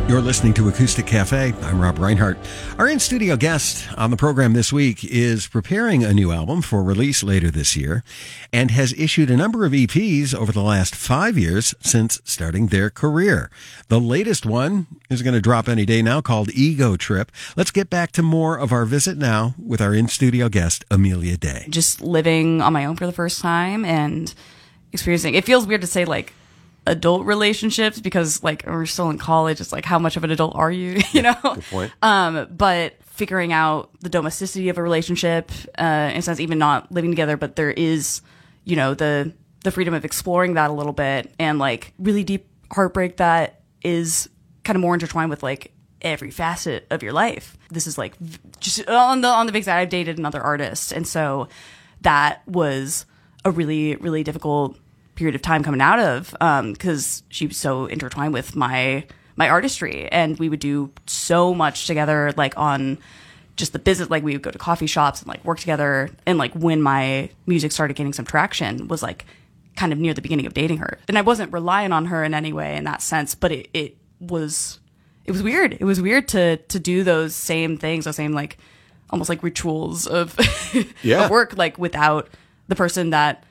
You're listening to Acoustic Cafe. I'm Rob Reinhart. Our in-studio guest on the program this week is preparing a new album for release later this year and has issued a number of EPs over the last 5 years since starting their career. The latest one is going to drop any day now, called Ego Trip. Let's get back to more of our visit now with our in-studio guest, Amelia Day. Just living on my own for the first time and experiencing, it feels weird to say like adult relationships because like we're still in college. It's like, how much of an adult are you? You know? Good point. But figuring out the domesticity of a relationship, in a sense, even not living together, but there is, you know, the freedom of exploring that a little bit, and like really deep heartbreak that is kind of more intertwined with like every facet of your life. This is like just on the big side. I've dated another artist, and so that was a really, really difficult period of time coming out of, because she was so intertwined with my artistry, and we would do so much together, like on just the business. Like we would go to coffee shops and like work together, and like when my music started gaining some traction was like kind of near the beginning of dating her, and I wasn't relying on her in any way in that sense, but it was weird. It was weird to do those same things, those same like almost like rituals of of work, like without the person that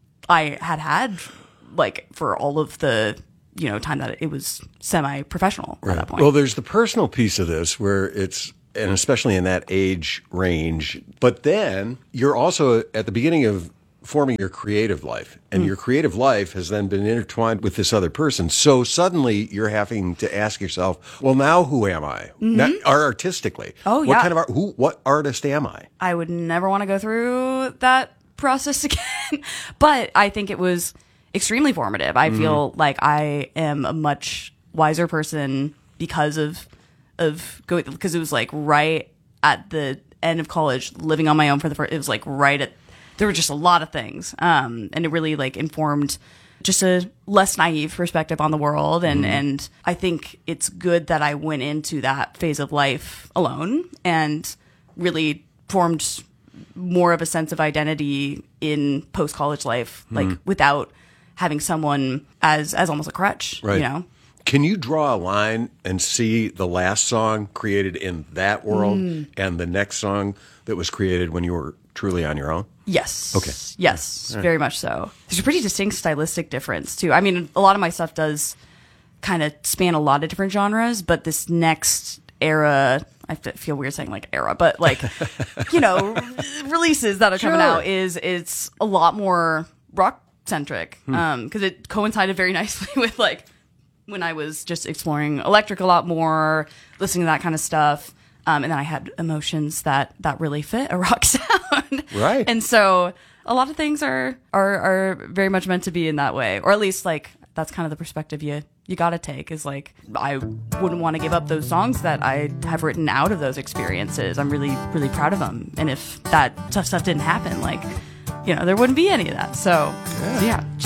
I had like for all of the, you know, time that it was semi-professional at that point. Well, there's the personal piece of this where it's, and especially in that age range, but then you're also at the beginning of forming your creative life, and your creative life has then been intertwined with this other person. So suddenly you're having to ask yourself, well, now who am I? Not, artistically. Oh, yeah. What kind of what artist am I? I would never want to go through that process again, but I think it was extremely formative. I feel like I am a much wiser person because of going, because it was like right at the end of college, living on my own for the first, it was like right at, there were just a lot of things, and it really like informed just a less naive perspective on the world, and I think it's good that I went into that phase of life alone and really formed more of a sense of identity in post-college life, like without having someone as almost a crutch, right. You know? Can you draw a line and see the last song created in that world and the next song that was created when you were truly on your own? Yes. Okay. Yes, very much so. There's a pretty distinct stylistic difference, too. I mean, a lot of my stuff does kind of span a lot of different genres, but this next era, I feel weird saying like era, but like, you know, releases that are coming out it's a lot more rock centric, because it coincided very nicely with like when I was just exploring electric a lot more, listening to that kind of stuff, and then I had emotions that really fit a rock sound, right? And so a lot of things are very much meant to be in that way, or at least like that's kind of the perspective you got to take, is like, I wouldn't want to give up those songs that I have written out of those experiences. I'm really, really proud of them. And if that tough stuff didn't happen, like, you know, there wouldn't be any of that. So yeah,